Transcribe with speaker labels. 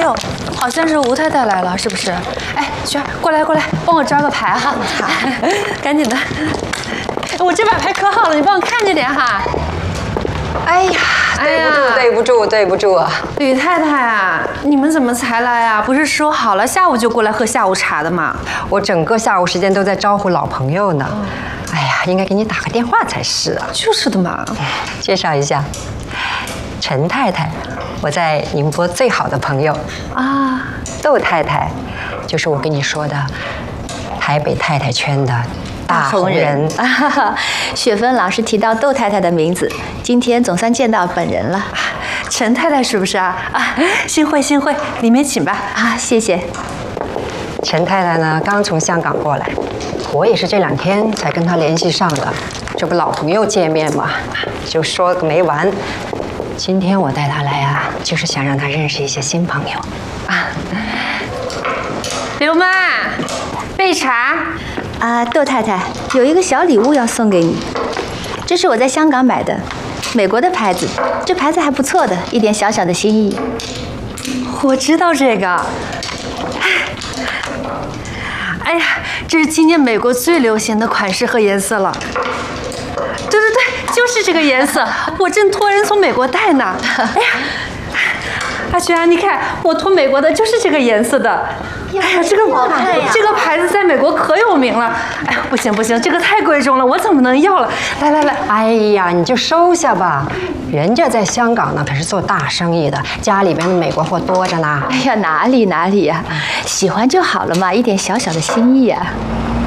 Speaker 1: 呦，好像是吴太太来了，是不是？哎，雪儿，过来过来，帮我抓个牌哈。好，赶紧的。我这把牌可好了，你帮我看着点哈。
Speaker 2: 哎呀，对不住啊！
Speaker 1: 吕太太啊，你们怎么才来啊？不是说好了下午就过来喝下午茶的吗？
Speaker 2: 我整个下午时间都在招呼老朋友呢。哎呀，应该给你打个电话才是啊。
Speaker 1: 就是的嘛。
Speaker 2: 介绍一下，陈太太，我在宁波最好的朋友啊。窦太太，就是我跟你说的台北太太圈的大红人。
Speaker 3: 雪芬老师提到窦太太的名字，今天总算见到本人了。
Speaker 1: 陈太太是不是啊？啊，幸会，里面请吧。
Speaker 3: 啊，谢谢。
Speaker 2: 陈太太呢，刚从香港过来，我也是这2天才跟她联系上的。这不老朋友见面嘛，就说个没完。今天我带她来啊，就是想让她认识一些新朋友啊。
Speaker 1: 刘妈，备茶。
Speaker 3: 啊，窦太太，有一个小礼物要送给你，这是我在香港买的，美国的牌子，这牌子还不错的，一点小小的心意。
Speaker 1: 我知道这个。哎呀，这是今年美国最流行的款式和颜色了。对，就是这个颜色，我正托人从美国带呢。哎呀，阿轩，你看我托美国的就是这个颜色的。哎呀，这个牌子在美国可有名了。哎呀，不行，这个太贵重了，我怎么能要了？来。
Speaker 2: 哎呀，你就收下吧，人家在香港呢可是做大生意的，家里边的美国货多着呢。
Speaker 3: 哎呀，哪里呀，喜欢就好了嘛，一点小小的心意啊。